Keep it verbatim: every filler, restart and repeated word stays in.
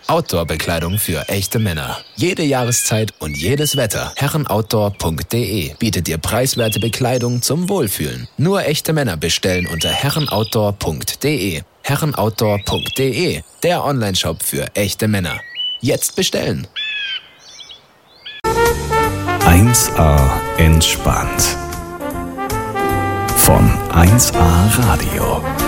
Outdoor-Bekleidung für echte Männer. Jede Jahreszeit und jedes Wetter. herrenoutdoor punkt de bietet dir preiswerte Bekleidung zum Wohlfühlen. Nur echte Männer bestellen unter herrenoutdoor punkt de. herrenoutdoor punkt de, der Onlineshop für echte Männer. Jetzt bestellen! eins A entspannt. Von eins A Radio.